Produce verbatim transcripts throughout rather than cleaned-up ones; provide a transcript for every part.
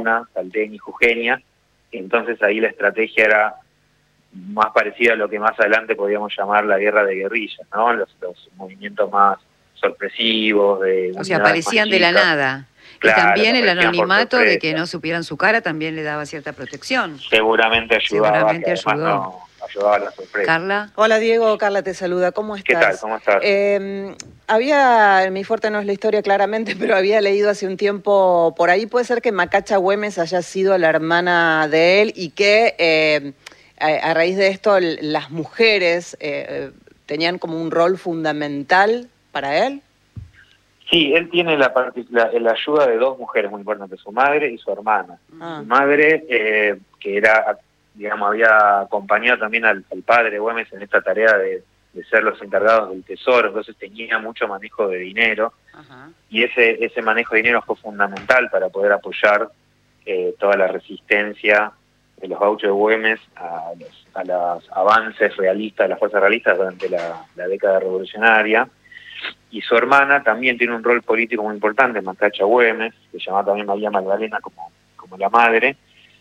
Luna, Salteña y Jujeña. Entonces ahí la estrategia era más parecida a lo que más adelante podríamos llamar la guerra de guerrillas, ¿no? Los, los movimientos más sorpresivos, de o sea, aparecían de la nada. Claro, y también el anonimato de que sorpresa. no supieran su cara también le daba cierta protección. Seguramente ayudaba, Seguramente que además ayudó. no ayudaba a la sorpresa. Carla. Hola Diego, Carla te saluda, ¿cómo estás? ¿Qué tal? ¿Cómo estás? Eh, había, mi fuerte no es la historia claramente, pero había leído hace un tiempo por ahí, puede ser que Macacha Güemes haya sido la hermana de él y que eh, a, a raíz de esto las mujeres eh, tenían como un rol fundamental para él. Sí, él tiene la, la, la ayuda de dos mujeres muy importantes, su madre y su hermana. Ah. Su madre, eh, que era, digamos, había acompañado también al, al padre Güemes en esta tarea de, de ser los encargados del tesoro, entonces tenía mucho manejo de dinero. Ajá. Y ese, ese manejo de dinero fue fundamental para poder apoyar eh, toda la resistencia de los gauchos de Güemes a los, a los avances realistas, de las fuerzas realistas durante la, la década revolucionaria. Y su hermana también tiene un rol político muy importante, Macacha Güemes, que se llama también María Magdalena como, como la madre,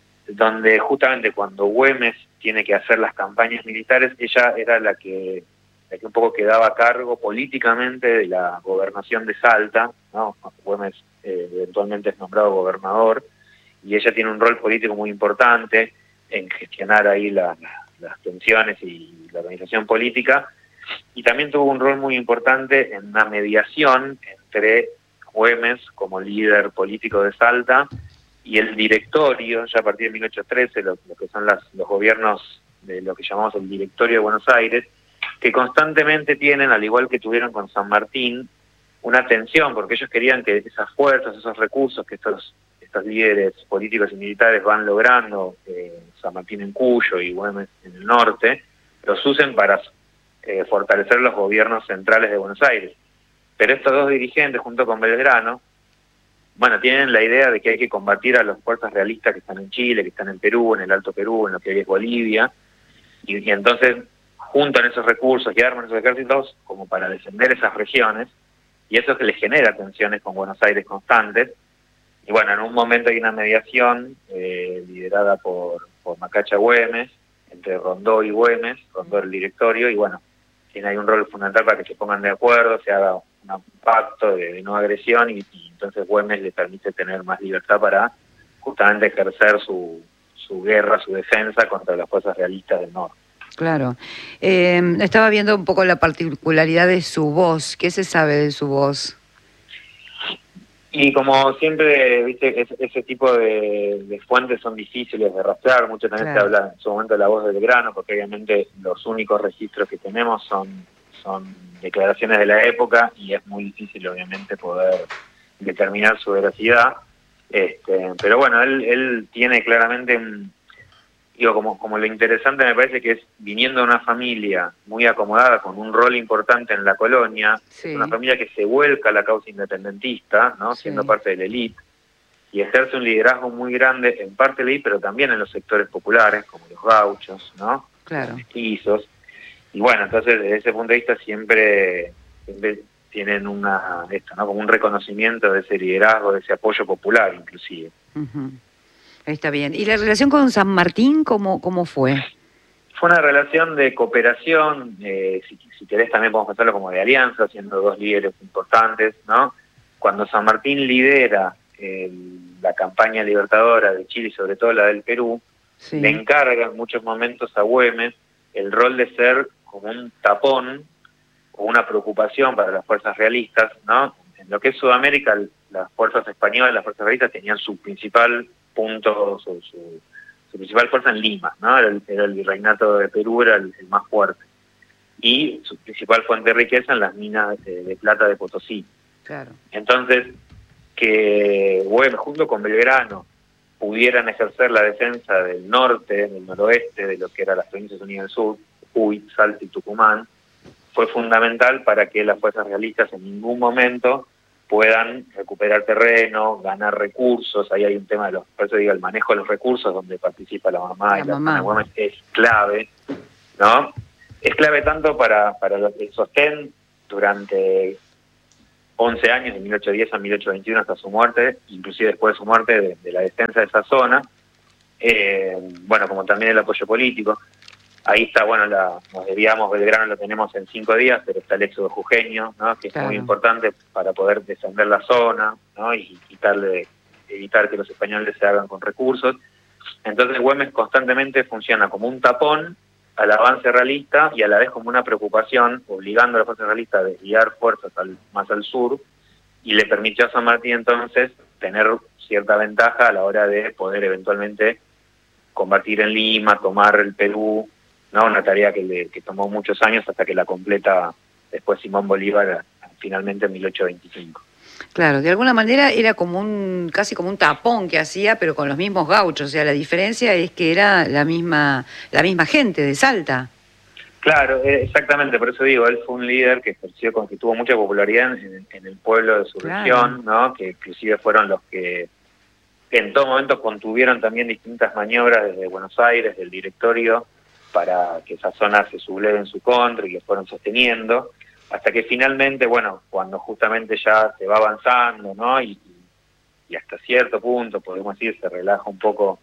donde justamente cuando Güemes tiene que hacer las campañas militares, ella era la que, la que un poco quedaba a cargo políticamente de la gobernación de Salta, ¿no? Güemes eh, eventualmente es nombrado gobernador, y ella tiene un rol político muy importante en gestionar ahí la, la, las tensiones y la organización política, y también tuvo un rol muy importante en una mediación entre Güemes como líder político de Salta y el directorio, ya a partir de mil ochocientos trece, lo, lo que son las, los gobiernos de lo que llamamos el directorio de Buenos Aires, que constantemente tienen, al igual que tuvieron con San Martín, una tensión, porque ellos querían que esas fuerzas, esos recursos que estos, estos líderes políticos y militares van logrando, eh, San Martín en Cuyo y Güemes en el norte, los usen para Eh, fortalecer los gobiernos centrales de Buenos Aires. Pero estos dos dirigentes, junto con Belgrano, bueno, tienen la idea de que hay que combatir a las fuerzas realistas que están en Chile, que están en Perú, en el Alto Perú, en lo que hoy es Bolivia, y, y entonces juntan esos recursos y arman esos ejércitos como para defender esas regiones, y eso es que les genera tensiones con Buenos Aires constantes. Y bueno, en un momento hay una mediación eh, liderada por, por Macacha Güemes, entre Rondó y Güemes, Rondó el directorio, y bueno, tiene ahí un rol fundamental para que se pongan de acuerdo, se haga un pacto de, de no agresión, y, y entonces Güemes le permite tener más libertad para justamente ejercer su, su guerra, su defensa contra las fuerzas realistas del norte. Claro. Eh, estaba viendo un poco la particularidad de su voz. ¿Qué se sabe de su voz? Y como siempre, viste, ese, ese tipo de, de fuentes son difíciles de rastrear. Mucho también claro. Se habla en su momento de la voz de Belgrano, porque obviamente los únicos registros que tenemos son, son declaraciones de la época, y es muy difícil obviamente poder determinar su veracidad. Este, pero bueno, él, él tiene claramente, un, digo, como, como lo interesante me parece que es, viniendo de una familia muy acomodada, con un rol importante en la colonia, sí. Es una familia que se vuelca a la causa independentista, ¿no? Sí. Siendo parte de la élite, y ejerce un liderazgo muy grande en parte de la élite, pero también en los sectores populares, como los gauchos, ¿no? Claro. Los mestizos. Y bueno, entonces desde ese punto de vista siempre, siempre tienen una, esto, ¿no? Como un reconocimiento de ese liderazgo, de ese apoyo popular, inclusive. Uh-huh. Está bien. ¿Y la relación con San Martín cómo, cómo fue? Fue una relación de cooperación, eh, si, si querés también podemos pensarlo como de alianza, siendo dos líderes importantes, ¿no? Cuando San Martín lidera eh, la campaña libertadora de Chile y sobre todo la del Perú, sí. Le encarga en muchos momentos a Güemes el rol de ser como un tapón o una preocupación para las fuerzas realistas, ¿no? En lo que es Sudamérica, las fuerzas españolas, las fuerzas realistas tenían su principal punto, su, su, su principal fuerza en Lima, ¿no? Era el, era el virreinato de Perú, era el, el más fuerte. Y su principal fuente de riqueza en las minas de, de plata de Potosí. Claro. Entonces, que Güemes, junto con Belgrano, pudieran ejercer la defensa del norte, del noroeste, de lo que eran las provincias unidas del sur, Jujuy, Salta y Tucumán, fue fundamental para que las fuerzas realistas en ningún momento puedan recuperar terreno, ganar recursos. Ahí hay un tema de los, por eso digo, el manejo de los recursos, donde participa la mamá la y la mamá Güemes, es clave, ¿no? Es clave tanto para, para el sostén durante once años, de mil ochocientos diez a mil ochocientos veintiuno hasta su muerte, inclusive después de su muerte, de, de la defensa de esa zona. Eh, bueno, como también el apoyo político. Ahí está, bueno, la, nos desviamos, Belgrano lo tenemos en cinco días, pero está el éxodo jujeño, ¿no? Que es claro. muy importante para poder defender la zona, ¿no? Y quitarle, evitar que los españoles se hagan con recursos. Entonces Güemes constantemente funciona como un tapón al avance realista y a la vez como una preocupación, obligando a las fuerzas realistas a desviar fuerzas al, más al sur, y le permitió a San Martín entonces tener cierta ventaja a la hora de poder eventualmente combatir en Lima, tomar el Perú, ¿no? Una tarea que, le, que tomó muchos años hasta que la completa después Simón Bolívar finalmente en mil ochocientos veinticinco. Claro, de alguna manera era como un, casi como un tapón que hacía, pero con los mismos gauchos. O sea, la diferencia es que era la misma, la misma gente de Salta. Claro, exactamente, por eso digo, él fue un líder que ejerció, que tuvo mucha popularidad en, en el pueblo de su claro. región, ¿no? Que inclusive fueron los que en todo momento contuvieron también distintas maniobras desde Buenos Aires, del directorio, para que esa zona se subleve en su contra y que fueron sosteniendo, hasta que finalmente, bueno, cuando justamente ya se va avanzando, ¿no? Y, y hasta cierto punto, podemos decir, se relaja un poco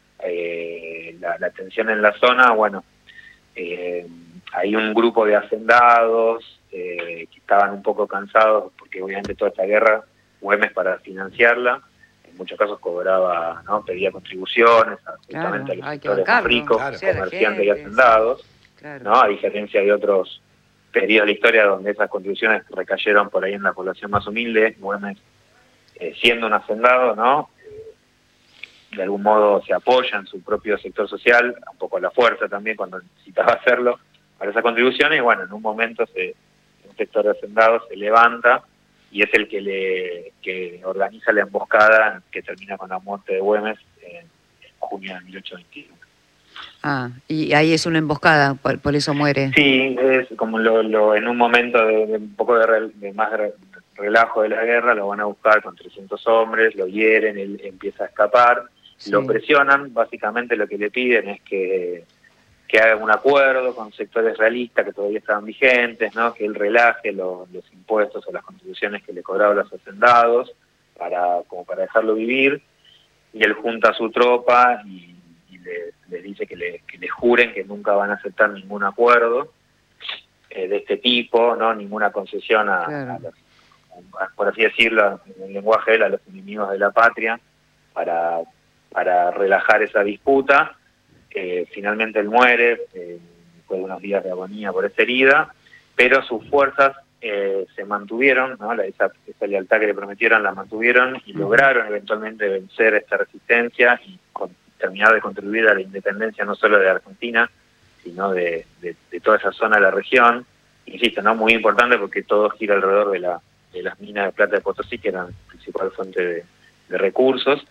eh, la, la tensión en la zona, bueno, eh, hay un grupo de hacendados eh, que estaban un poco cansados, porque obviamente toda esta guerra, Güemes para financiarla, en muchos casos cobraba, ¿no? Pedía contribuciones a, justamente claro, a los sectores más ricos, claro. comerciantes y hacendados, claro. ¿no? A diferencia de otros periodos de la historia donde esas contribuciones recayeron por ahí en la población más humilde, Güemes, eh, siendo un hacendado, ¿no? Eh, de algún modo se apoya en su propio sector social, un poco a la fuerza también cuando necesitaba hacerlo, para esas contribuciones, y bueno, en un momento se, un sector de hacendados se levanta y es el que le que organiza la emboscada que termina con la muerte de Güemes en, en junio de mil ochocientos veintiuno. Ah, y ahí es una emboscada, por, por eso muere. Sí, es como lo, lo en un momento de, de un poco de, re, de más re, relajo de la guerra, lo van a buscar con trescientos hombres, lo hieren, él empieza a escapar, sí. lo presionan, básicamente lo que le piden es que, que haga un acuerdo con sectores realistas que todavía estaban vigentes, ¿no? Que él relaje lo, los impuestos o las contribuciones que le cobraban los hacendados, para, como para dejarlo vivir, y él junta a su tropa y les le dice que le, que le juren que nunca van a aceptar ningún acuerdo eh, de este tipo, no ninguna concesión a, claro. a, los, a por así decirlo, en el lenguaje de él, a los enemigos de la patria, para, para relajar esa disputa. Eh, finalmente él muere, eh, después de unos días de agonía por esa herida, pero sus fuerzas eh, se mantuvieron, ¿no? La, esa, esa lealtad que le prometieron la mantuvieron y lograron eventualmente vencer esta resistencia y con, terminar de contribuir a la independencia no solo de Argentina, sino de, de, de toda esa zona de la región. Insisto, no muy importante porque todo gira alrededor de, la, de las minas de plata de Potosí, que eran la principal fuente de, de recursos.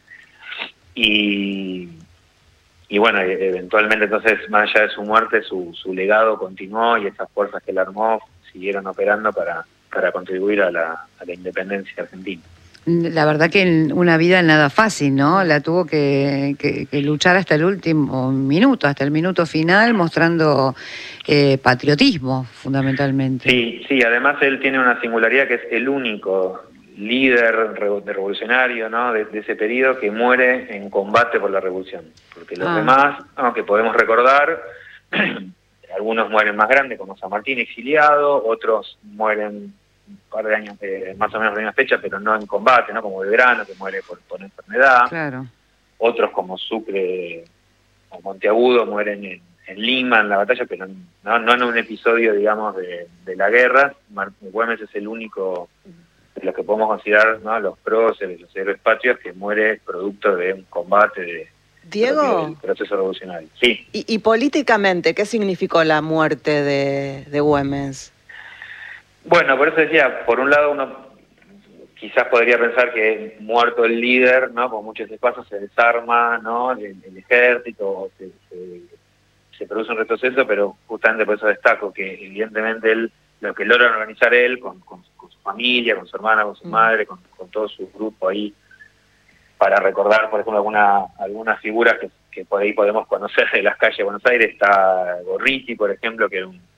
Y, y bueno, eventualmente entonces, más allá de su muerte, su, su legado continuó y esas fuerzas que él armó siguieron operando para, para contribuir a la, a la independencia argentina. La verdad que una vida nada fácil, ¿no? La tuvo que, que, que luchar hasta el último minuto, hasta el minuto final, mostrando eh, patriotismo, fundamentalmente. Sí, sí, además él tiene una singularidad que es el único líder revolucionario, ¿no? de, de ese periodo que muere en combate por la revolución. Porque los ah. demás, aunque podemos recordar, algunos mueren más grandes, como San Martín exiliado, otros mueren un par de años, eh, más o menos de la misma fecha, pero no en combate, ¿no? Como Belgrano, que muere por, por enfermedad. Claro. Otros como Sucre o Monteagudo mueren en, en Lima, en la batalla, pero no, no en un episodio, digamos, de, de la guerra. Güemes es el único de los que podemos considerar, ¿no? Los próceres, los héroes patrios, que muere producto de un combate de Diego, del proceso revolucionario. Sí. Y, y políticamente, ¿qué significó la muerte de, de Güemes? Bueno, por eso decía, por un lado uno quizás podría pensar que muerto el líder, ¿no? Con muchos espacios se desarma, ¿no? El, el ejército, se, se, se produce un retroceso, pero justamente por eso destaco que evidentemente él, lo que logra organizar él con, con, con su familia, con su hermana, con su madre, con, con todo su grupo ahí, para recordar, por ejemplo, alguna, algunas figuras que, que por ahí podemos conocer de las calles de Buenos Aires, está Gorriti, por ejemplo, que era un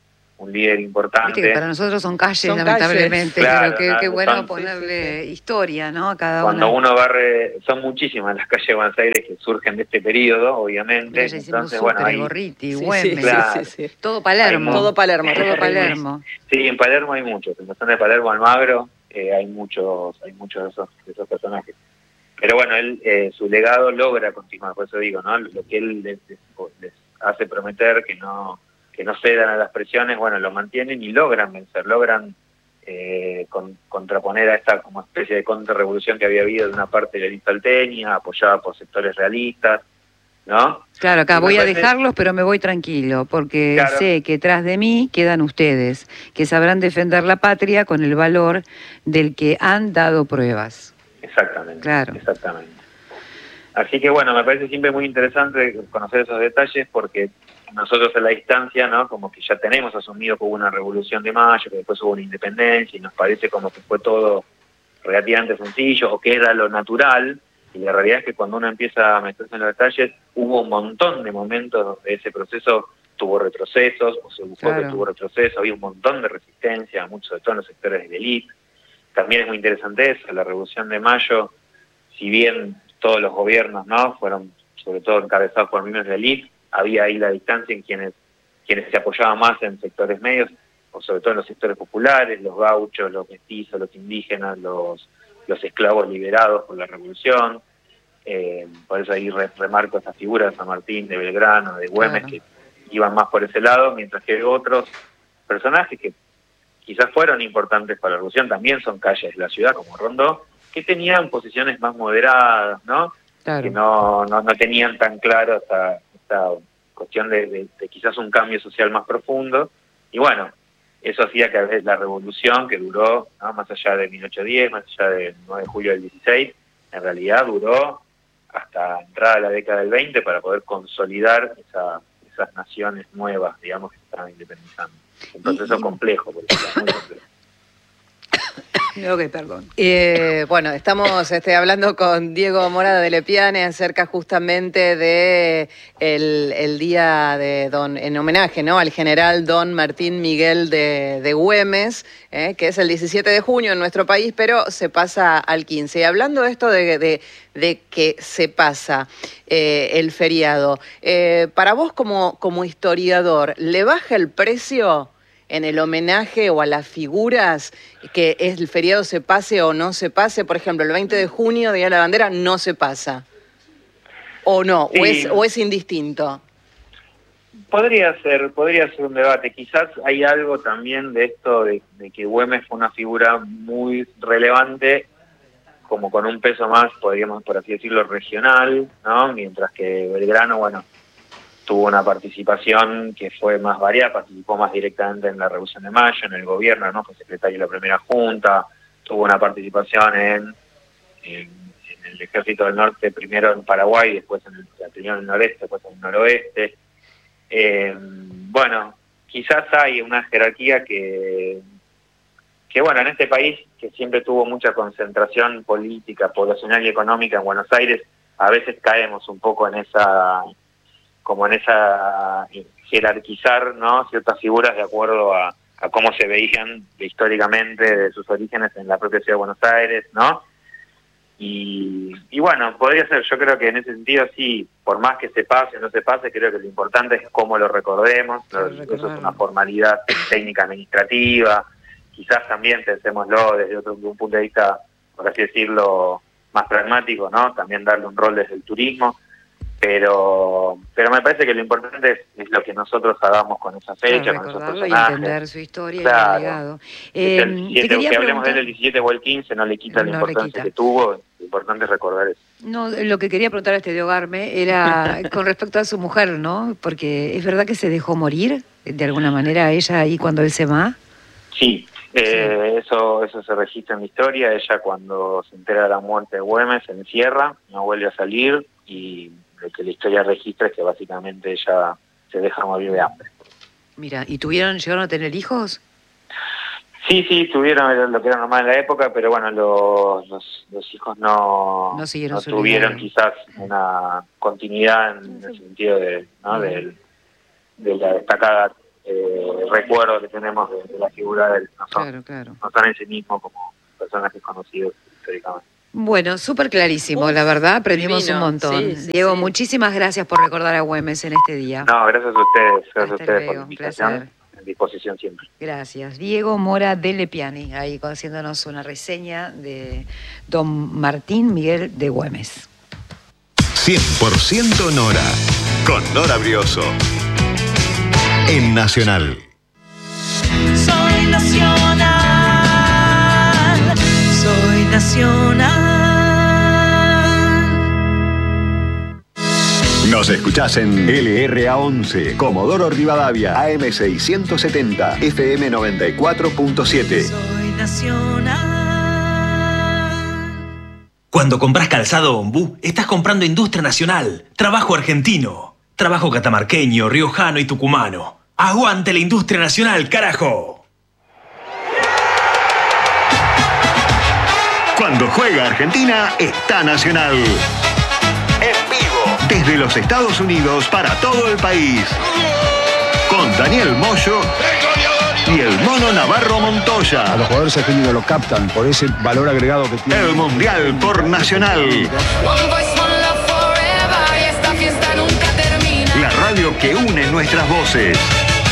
un líder importante. Viste que para nosotros son calles, son lamentablemente, calles. pero qué, Claro, qué no, bueno son, ponerle sí, sí. historia, ¿no? A cada Cuando una. uno va, re, son muchísimas las calles de Buenos Aires que surgen de este periodo, obviamente. Mira, ya hicimos Entonces, Sucre, bueno, ahí, Gorriti, Sí, Güemes, sí, claro, sí, sí, sí. todo Palermo. Todo Palermo, todo terrible. Palermo. Sí, en Palermo hay muchos. En la zona de Palermo, Almagro, eh, hay muchos, hay muchos de esos, de esos personajes. Pero bueno, él, eh, su legado logra continuar, por eso digo, ¿no? Lo que él les, les, les hace prometer que no, que no cedan a las presiones, bueno, lo mantienen y logran vencer, logran eh, con, contraponer a esta como especie de contrarrevolución que había habido de una parte de la lista salteña, apoyada por sectores realistas, ¿no? Claro, acá Y voy a parece, dejarlos, pero me voy tranquilo, porque claro, sé que tras de mí quedan ustedes, que sabrán defender la patria con el valor del que han dado pruebas. exactamente, Claro. exactamente. Así que bueno, me parece siempre muy interesante conocer esos detalles porque nosotros a la distancia, ¿no? Como que ya tenemos asumido que hubo una revolución de mayo, que después hubo una independencia y nos parece como que fue todo relativamente sencillo o que era lo natural. Y la realidad es que cuando uno empieza a meterse en los detalles, hubo un montón de momentos donde ese proceso tuvo retrocesos, o se buscó Claro. que tuvo retrocesos, había un montón de resistencia, muchos de todos los sectores de la élite. También es muy interesante eso, la Revolución de Mayo, si bien todos los gobiernos, ¿no?, fueron sobre todo encabezados por miembros de la élite, había ahí la distancia en quienes, quienes se apoyaban más en sectores medios, o sobre todo en los sectores populares, los gauchos, los mestizos, los indígenas, los, los esclavos liberados por la Revolución. Eh, por eso ahí re, remarco estas figuras de San Martín, de Belgrano, de Güemes, claro, que iban más por ese lado, mientras que otros personajes que quizás fueron importantes para la Revolución, también son calles de la ciudad, como Rondó, que tenían posiciones más moderadas, ¿no? Claro. Que no, no, no tenían tan claro esta, esta cuestión de, de, de quizás un cambio social más profundo. Y bueno, eso hacía que la Revolución, que duró, ¿no?, más allá de mil ochocientos diez, más allá del nueve de julio del dieciséis, en realidad duró hasta entrada de la década del veinte para poder consolidar esa, esas naciones nuevas, digamos, que se estaban independizando. Un proceso y, y... complejo, porque era muy complejo. Ok, perdón. Eh, bueno, estamos este, hablando con Diego Morada de Lepiane acerca justamente de el, el día de don, en homenaje, ¿no?, al general don Martín Miguel de, de Güemes, eh, que es el diecisiete de junio en nuestro país, pero se pasa al quince. Y hablando de esto de, de, de que se pasa eh, el feriado, eh, para vos como, como historiador, ¿le baja el precio en el homenaje o a las figuras que el feriado se pase o no se pase? Por ejemplo, el veinte de junio, Día de la Bandera, no se pasa. ¿O no? Sí. ¿O es, o es indistinto? Podría ser, podría ser un debate. Quizás hay algo también de esto de, de que Güemes fue una figura muy relevante, como con un peso más, podríamos por así decirlo, regional, ¿no? Mientras que Belgrano, bueno, tuvo una participación que fue más variada, participó más directamente en la Revolución de Mayo, en el gobierno, ¿no?, fue secretario de la primera junta, tuvo una participación en, en, en el Ejército del Norte, primero en Paraguay, después en el, primero en el noreste, después en el noroeste. Eh, bueno, quizás hay una jerarquía que, que, bueno, en este país, que siempre tuvo mucha concentración política, poblacional y económica en Buenos Aires, a veces caemos un poco en esa... como en esa jerarquizar, ¿no?, ciertas figuras de acuerdo a, a cómo se veían históricamente de sus orígenes en la propia ciudad de Buenos Aires, ¿no? Y, y bueno, podría ser, yo creo que en ese sentido sí, por más que se pase o no se pase, creo que lo importante es cómo lo recordemos, ¿no? Eso es una formalidad técnica administrativa, quizás también pensémoslo desde otro un punto de vista, por así decirlo, más pragmático, ¿no?, también darle un rol desde el turismo. Pero pero me parece que lo importante es, es lo que nosotros hagamos con esa fecha, claro, con esos personajes. Y entender su historia, claro, y el legado. Eh, el diecisiete, que preguntar... hablemos de él el diecisiete o el quince, no le quita no la importancia que tuvo, lo importante es recordar eso. No, lo que quería preguntar a este Diogarme era con respecto a su mujer, ¿no? Porque es verdad que se dejó morir, de alguna manera, ella ahí cuando él se va. Sí, eh, sí. Eso, eso se registra en la historia. Ella, cuando se entera de la muerte de Güemes, se encierra, no vuelve a salir, y lo que la historia registra es que básicamente ella se deja morir de hambre. Mira, ¿y tuvieron, llegaron a tener hijos? Sí, sí, tuvieron lo que era normal en la época, pero bueno, los, los, los hijos no, no, no tuvieron quizás una continuidad en el sentido de, ¿no? de, de la destacada eh, recuerdo que tenemos de, de la figura de él. No son, claro, claro. no son en sí mismos como personajes conocidos históricamente. Bueno, súper clarísimo, Uf, la verdad, aprendimos divino. un montón. Sí, sí, Diego, sí. muchísimas gracias por recordar a Güemes en este día. No, gracias a ustedes, gracias Hasta a ustedes luego, por la invitación, en disposición siempre. Gracias. Diego Mora de Lepiani, ahí haciéndonos una reseña de don Martín Miguel de Güemes. cien por ciento Nora, con Nora Brioso, en Nacional. Soy Nacional, soy Nacional. Nos escuchás en L R A once, Comodoro Rivadavia, A M seiscientos setenta, F M noventa y cuatro punto siete. Soy Nacional. Cuando compras calzado Ombú, estás comprando industria nacional, trabajo argentino, trabajo catamarqueño, riojano y tucumano. ¡Aguante la industria nacional, carajo! Cuando juega Argentina, está Nacional. En vivo, desde los Estados Unidos para todo el país. Con Daniel Moyo y el Mono Navarro Montoya. A los jugadores argentinos lo captan por ese valor agregado que tiene. El Mundial por Nacional. La radio que une nuestras voces.